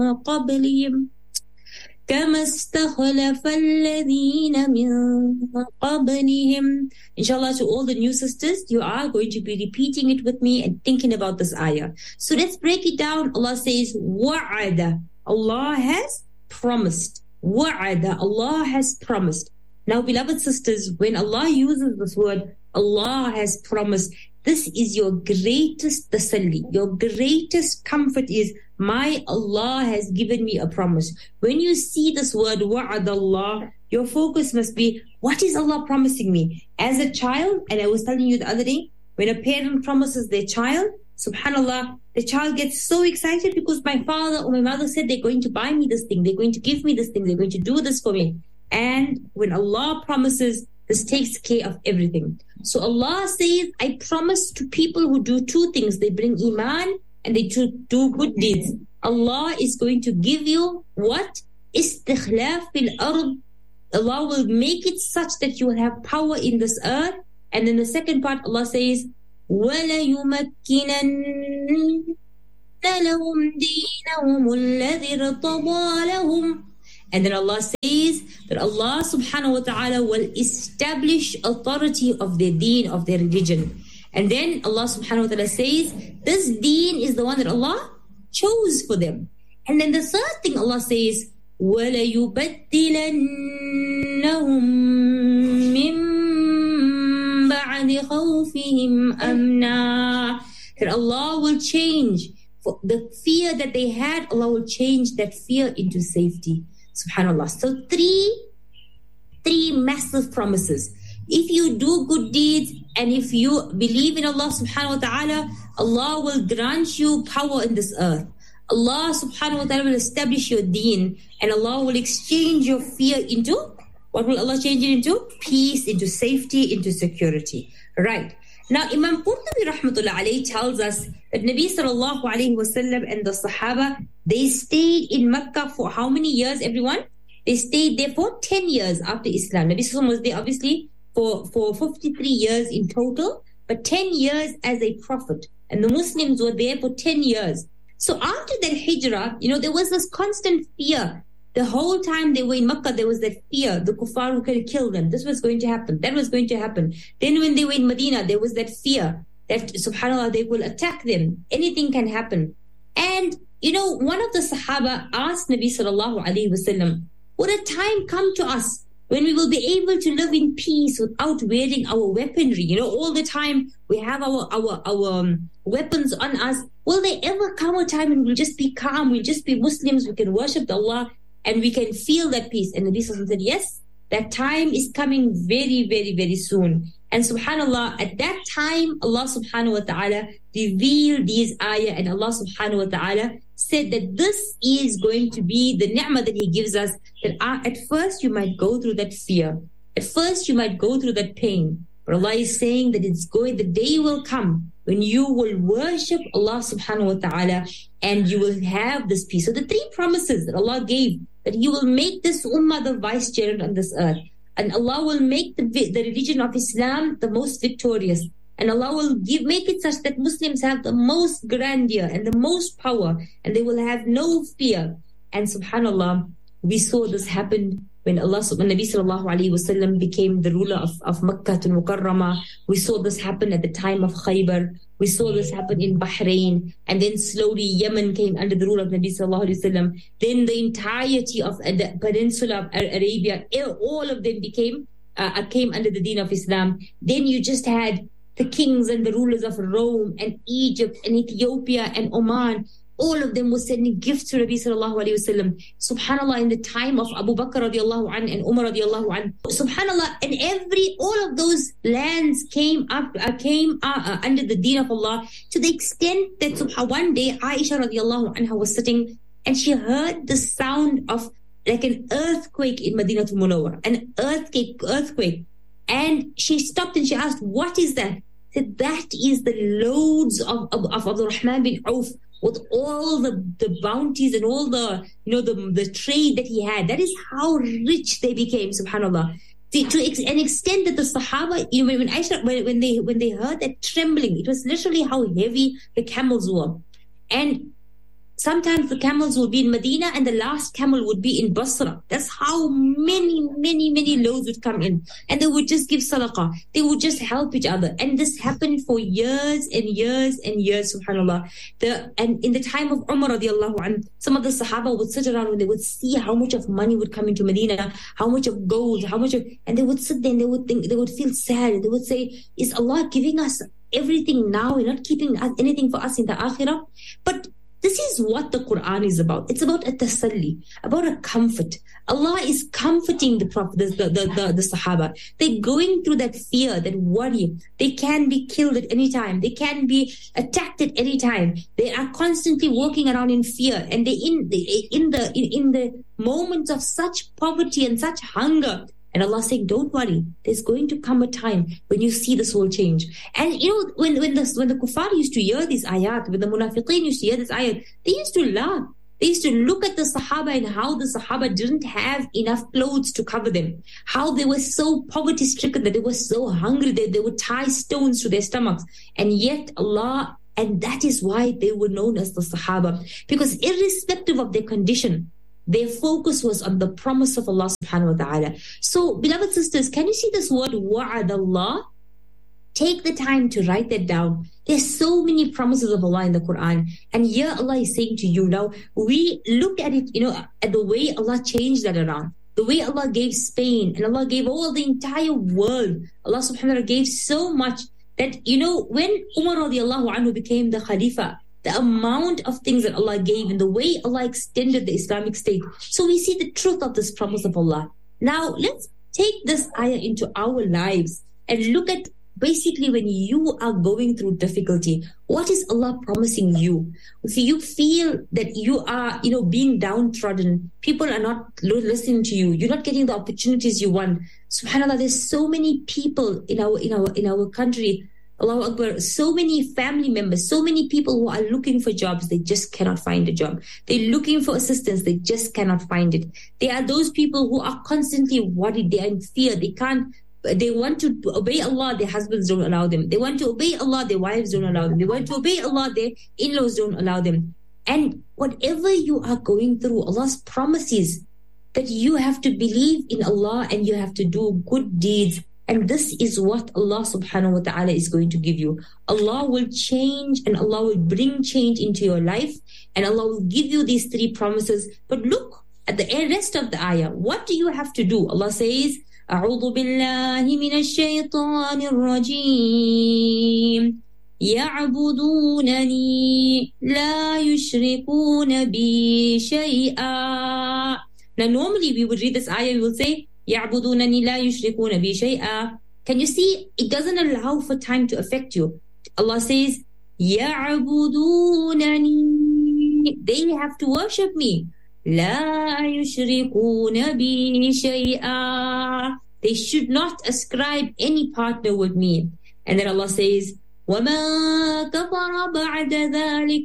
قبلهم كما استخلف الذين من قبلهم. Inshallah, to all the new sisters, you are going to be repeating it with me and thinking about this ayah. So let's break it down. Allah says, وَعَدَ. Allah has promised. وَعَدَ. Allah has promised. Now, beloved sisters, when Allah uses this word, Allah has promised, this is your greatest tasalli. Your greatest comfort is, my Allah has given me a promise. When you see this word, wa'ad Allah, your focus must be, what is Allah promising me? As a child, and I was telling you the other day, when a parent promises their child, subhanallah, the child gets so excited because my father or my mother said they're going to buy me this thing, they're going to give me this thing, they're going to do this for me. And when Allah promises, this takes care of everything. So Allah says, I promise to people who do two things. They bring iman and they do good deeds. Allah is going to give you what? Istikhlaf fil ard. Allah will make it such that you will have power in this earth. And then the second part, Allah says, وَلَيُمَكِّنَنَّ لَهُمْ دِينَهُمُ الَّذِي ارْتَضَىٰ لَهُمْ. And then Allah says that Allah subhanahu wa ta'ala will establish authority of their deen, of their religion. And then Allah subhanahu wa ta'ala says, this deen is the one that Allah chose for them. And then the third thing Allah says, وَلَيُبَدِّلَنَّهُمْ مِنْ بَعْدِ خَوْفِهِمْ أَمْنًا. That Allah will change the fear that they had, Allah will change that fear into safety. Subhanallah. So three massive promises. If you do good deeds and if you believe in Allah subhanahu wa ta'ala, Allah will grant you power in this earth. Allah subhanahu wa ta'ala will establish your deen, and Allah will exchange your fear into, what will Allah change it into? Peace, into safety, into security. Right. Now, Imam Qurtubi rahmatullah alayhi tells us that Nabi sallallahu alayhi wasallam and the Sahaba, they stayed in Mecca for how many years, everyone? They stayed there for 10 years after Islam. Nabi sallallahu was there obviously for 53 years in total, but 10 years as a prophet. And the Muslims were there for 10 years. So after that hijrah, there was this constant fear. The whole time they were in Makkah, there was that fear. The kuffar were going to kill them. This was going to happen. That was going to happen. Then when they were in Medina, there was that fear that, subhanAllah, they will attack them. Anything can happen. And, one of the Sahaba asked Nabi sallallahu alayhi wasallam, would a time come to us when we will be able to live in peace without wearing our weaponry? All the time we have our weapons on us. Will there ever come a time when we'll just be calm, we'll just be Muslims, we can worship Allah, and we can feel that peace? And Nabi Sallallahu said, yes, that time is coming very, very, very soon. And subhanAllah, at that time, Allah subhanahu wa ta'ala revealed these ayah, and Allah subhanahu wa ta'ala said that this is going to be the ni'mah that He gives us, that at first you might go through that fear. At first you might go through that pain. But Allah is saying that the day will come when you will worship Allah subhanahu wa ta'ala and you will have this peace. So the three promises that Allah gave, that He will make this ummah the vicegerent on this earth, and Allah will make the religion of Islam the most victorious, and Allah will make it such that Muslims have the most grandeur and the most power, and they will have no fear. And subhanallah, we saw this happen when Nabi sallallahu alayhi wasallam became the ruler of Makkah al-Mukarramah. We saw this happen at the time of Khaybar. We saw this happen in Bahrain, and then slowly Yemen came under the rule of Nabi sallallahu alayhi wasallam. Then the entirety of the peninsula of Arabia, all of them came under the deen of Islam. Then you just had the kings and the rulers of Rome and Egypt and Ethiopia and Oman. All of them were sending gifts to Nabi sallallahu alayhi wasallam. Subhanallah, in the time of Abu Bakr radiallahu anhu and Umar radiallahu anhu. Subhanallah, and all of those lands came under the deen of Allah, to the extent that one day Aisha radiallahu anha was sitting and she heard the sound of like an earthquake in Madinatul Munawwar, an earthquake. And she stopped and she asked, what is that? She said, that is the loads of Abdul Rahman bin Auf, with all the bounties and all the trade that he had. That is how rich they became, subhanallah. To an extent that the Sahaba, when they heard that trembling, it was literally how heavy the camels were. And sometimes the camels will be in Medina and the last camel would be in Basra. That's how many loads would come in. And they would just give sadaqah. They would just help each other. And this happened for years and years and years, subhanAllah. And in the time of Umar radiallahu anhu, some of the Sahaba would sit around and they would see how much of money would come into Medina, how much of gold, and they would sit there and they would think, they would feel sad. And they would say, is Allah giving us everything now and not keeping anything for us in the akhirah? But this is what the Quran is about. It's about a tasalli, about a comfort. Allah is comforting the Prophet, the Sahaba. They're going through that fear, that worry. They can be killed at any time. They can be attacked at any time. They are constantly walking around in fear, and they in the moments of such poverty and such hunger. And Allah saying, don't worry, there's going to come a time when you see this will change. And when the kuffar used to hear these ayat, when the munafiqeen used to hear this ayat, they used to laugh. They used to look at the Sahaba and how the Sahaba didn't have enough clothes to cover them. How they were so poverty stricken, that they were so hungry that they would tie stones to their stomachs. And yet Allah, and that is why they were known as the Sahaba. Because irrespective of their condition, their focus was on the promise of Allah subhanahu wa ta'ala. So, beloved sisters, can you see this word wa'ad Allah? Take the time to write that down. There's so many promises of Allah in the Quran. And here Allah is saying to you now, we look at it, at the way Allah changed that around. The way Allah gave Spain and Allah gave all the entire world. Allah subhanahu wa ta'ala gave so much that, when Umar radiallahu anhu became the Khalifa, the amount of things that Allah gave and the way Allah extended the Islamic State. So we see the truth of this promise of Allah. Now, let's take this ayah into our lives and look at basically when you are going through difficulty, what is Allah promising you? If you feel that you are, being downtrodden, people are not listening to you, you're not getting the opportunities you want. SubhanAllah, there's so many people in our country, Allahu Akbar, so many family members, so many people who are looking for jobs, they just cannot find a job. They're looking for assistance, they just cannot find it. There are those people who are constantly worried, they are in fear, they want to obey Allah, their husbands don't allow them. They want to obey Allah, their wives don't allow them. They want to obey Allah, their in-laws don't allow them. And whatever you are going through, Allah's promise is that you have to believe in Allah and you have to do good deeds. And this is what Allah subhanahu wa ta'ala is going to give you. Allah will change and Allah will bring change into your life. And Allah will give you these three promises. But look at the rest of the ayah. What do you have to do? Allah says, أعوذ بالله من الشيطان الرجيم يعبدونني لا يشركون بي شيئا. Now normally we would read this ayah, we will say, يعبدونني لا يشركون بي شيئا. Can you see? It doesn't allow for time to affect you. Allah says, يعبدونني. They have to worship me. لا يشركون بي شيئا. They should not ascribe any partner with me. And then Allah says, وَمَا كَفَرَ بَعْدَ ذَلِكَ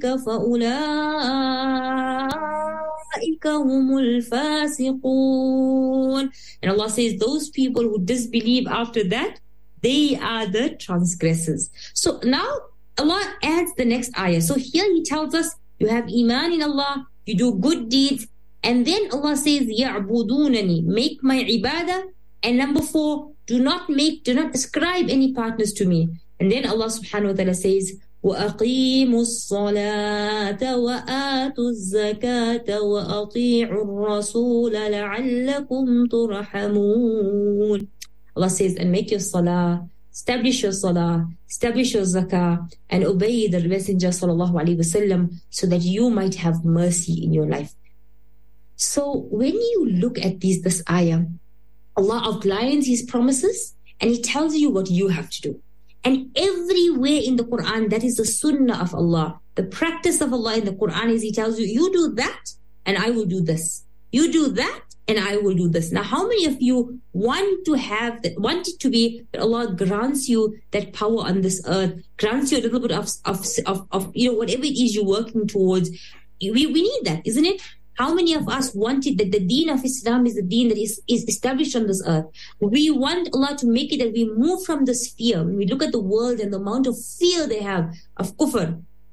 فَأُولَٰئِكَ هُمُ الْفَاسِقُونَ. And Allah says, those people who disbelieve after that, they are the transgressors. So now Allah adds the next ayah. So here He tells us, you have iman in Allah, you do good deeds, and then Allah says, يَعْبُدُونَنِي, make my ibadah, and number 4, do not ascribe any partners to me. And then Allah subhanahu wa ta'ala says, وَأَقِيمُوا الصَّلَاةَ وَآتُوا الزَّكَاةَ وَأَطِيعُوا الرَّسُولَ لَعَلَّكُمْ تُرْحَمُونَ. Allah says, and make your salah, establish your zakah, and obey the Messenger sallallahu alaihi wasallam, so that you might have mercy in your life. So when you look at this ayah, Allah outlines His promises and He tells you what you have to do. And everywhere in the Quran, that is the sunnah of Allah. The practice of Allah in the Quran is He tells you, you do that and I will do this. You do that and I will do this. Now, how many of you want it to be that Allah grants you that power on this earth, grants you a little bit of whatever it is you're working towards? We need that, isn't it? How many of us wanted that the deen of Islam is the deen that is established on this earth? We want Allah to make it that we move from this fear. When we look at the world and the amount of fear they have of kufr,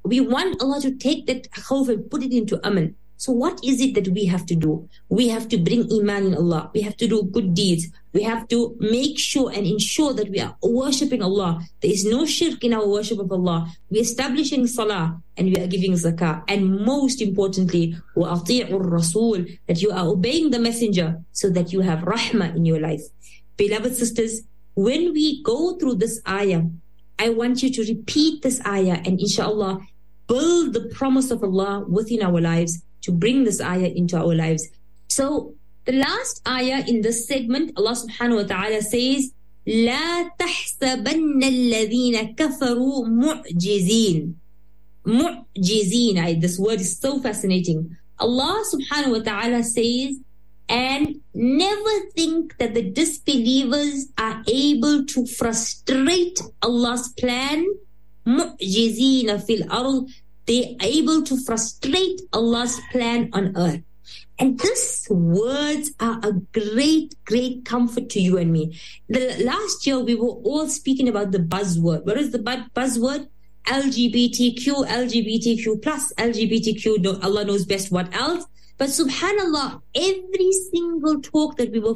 We want Allah to take that khawf and put it into aman. So what is it that we have to do? We have to bring iman in Allah. We have to do good deeds. We have to make sure and ensure that we are worshipping Allah. There is no shirk in our worship of Allah. We are establishing salah and we are giving zakah. And most importantly, وَأَطِيعُوا الرَّسُولِ, that you are obeying the messenger so that you have rahmah in your life. Beloved sisters, when we go through this ayah, I want you to repeat this ayah and inshallah build the promise of Allah within our lives to bring this ayah into our lives. So the last ayah in this segment, Allah subhanahu wa ta'ala says, لا تحسبن الذين كفروا معجزين. Mu'jizeen. This word is so fascinating. Allah subhanahu wa ta'ala says, and never think that the disbelievers are able to frustrate Allah's plan. Mu'jizeen fil ard. They're able to frustrate Allah's plan on earth. And these words are a great, great comfort to you and me. The last year, we were all speaking about the buzzword. What is the buzzword? LGBTQ, LGBTQ plus, LGBTQ. Allah knows best what else. But subhanallah, every single talk that we were